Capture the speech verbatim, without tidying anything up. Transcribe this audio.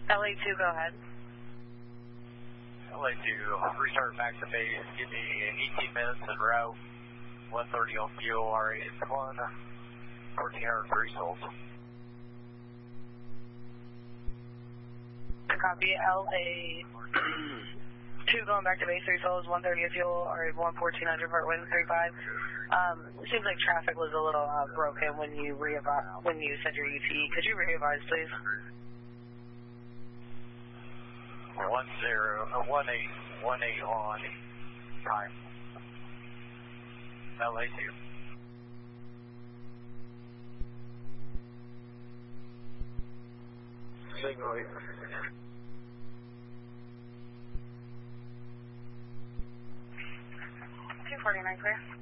L A two, go ahead. L A two, restart back to base. Give me eighteen minutes en route. one thirty on fuel, R eight is one. fourteen hundred three souls. Copy. L A two going back to base, three souls, one thirty of fuel, R eight one, fourteen hundred for wind, three five. Um, it seems like traffic was a little uh, broken when you re when you said your E T E. Could you re-advise, please? One zero, uh, one eight, one eight on time. L A two. Signal eight. two forty-nine clear.